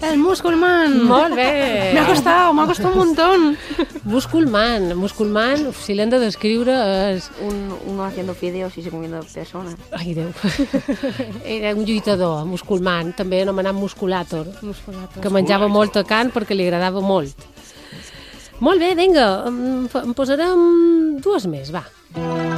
El Musculman. Molt bé. Me ha costado un montón. Musculman, si l'hem de descriure és... Uno haciendo fideos y se comiendo personas. Ai, Déu. Era un lluitador, Musculman, també anomenat Musculator, que menjava molta carn perquè li agradava molt. Molt bé, vinga, en posarem dues més, va.